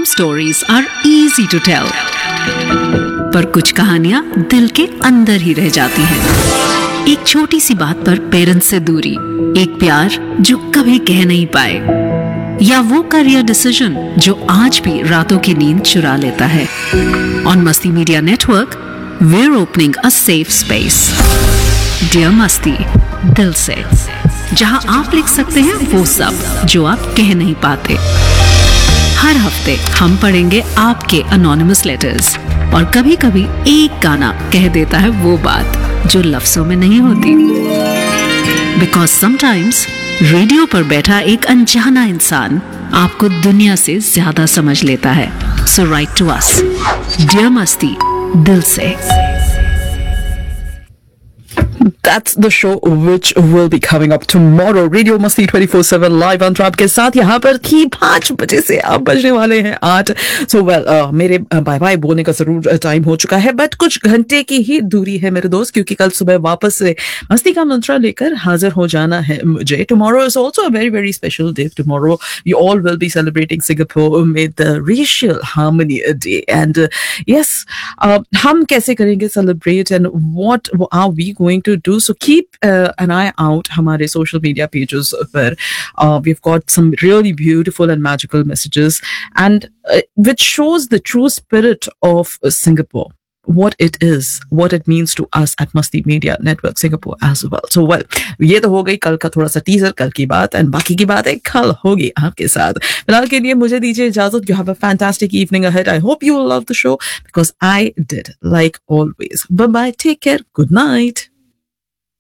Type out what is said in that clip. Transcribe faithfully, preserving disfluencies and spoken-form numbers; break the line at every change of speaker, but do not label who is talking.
stories are easy to tell, पर कुछ कहानियां दिल के अंदर ही रह जाती हैं। एक छोटी सी बात पर पेरेंट्स से दूरी, एक प्यार जो कभी कह नहीं पाए, या वो करियर डिसीजन जो आज भी रातों की नींद चुरा लेता है। ऑन मस्ती media network, we're opening a safe space. Dear मस्ती, दिल से, जहां आप लिख सकते हैं वो सब जो आप कह नहीं पाते। हर हफ्ते हम पढ़ेंगे आपके अनोनिमस लेटर्स, और कभी कभी एक गाना कह देता है वो बात जो लफ्जों में नहीं होती। बिकॉज समटाइम्स रेडियो पर बैठा एक अनजाना इंसान आपको दुनिया से ज्यादा समझ लेता है। सो राइट टू अस, डियर मस्ती, दिल से।
That's the show which will be coming up tomorrow. Radio Masti twenty-four seven live on Trap के साथ यहाँ पर की पाँच बजे से आप बजने वाले हैं आठ। So well, uh, मेरे बाय बाय बोलने का जरूर टाइम हो चुका है, बट कुछ घंटे की ही दूरी है मेरे दोस्त, क्योंकि कल सुबह वापस से मस्ती का मंत्रा लेकर हाजिर हो जाना है मुझे। Tomorrow is also a very very special day. Tomorrow you all will be celebrating Singapore with the Racial Harmony Day, and uh, yes, uh, हम कैसे करेंगे celebrate and what are we going to do? So keep uh, an eye out हमारे social media pages पर. Uh, we've got some really beautiful and magical messages, and uh, which shows the true spirit of uh, Singapore, what it is, what it means to us at Masti Media Network Singapore as well. So well, ये तो हो गई कल का थोड़ा सा teaser, कल की बात, एंड बाकी की बातें कल होगी आपके साथ। फिलहाल के लिए मुझे दीजिए इजाजत। You have a fantastic evening ahead. I hope you will love the show because I did, like always. Bye bye, take care, good night.